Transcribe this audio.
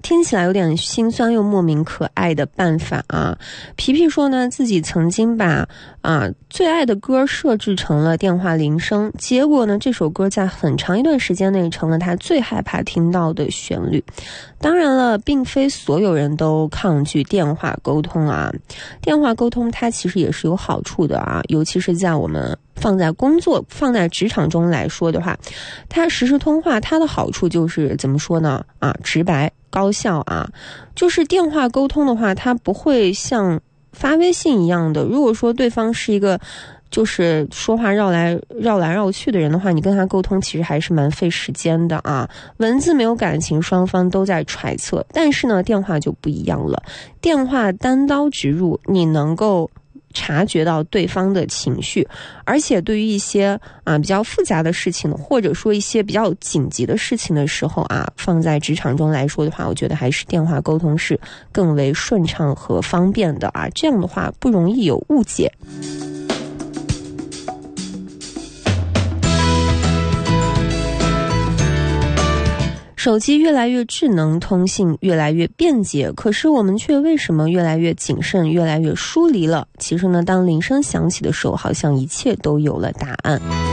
听起来有点心酸又莫名可爱的办法啊。皮皮说呢，自己曾经把最爱的歌设置成了电话铃声，结果呢，这首歌在很长一段时间内成了他最害怕听到的旋律。当然了，并非所有人都抗拒电话沟通啊。电话沟通它其实也是有好处的啊，尤其是在我们放在工作、放在职场中来说的话，它实时通话它的好处就是怎么说呢？直白、高效啊。就是电话沟通的话，它不会像发微信一样的，如果说对方是一个就是说话绕来绕去的人的话，你跟他沟通其实还是蛮费时间的啊。文字没有感情，双方都在揣测，但是呢，电话就不一样了，电话单刀直入，你能够察觉到对方的情绪，而且对于一些比较复杂的事情，或者说一些比较紧急的事情的时候放在职场中来说的话，我觉得还是电话沟通是更为顺畅和方便的这样的话不容易有误解。手机越来越智能，通信越来越便捷，可是我们却为什么越来越谨慎，越来越疏离了？其实呢，当铃声响起的时候，好像一切都有了答案。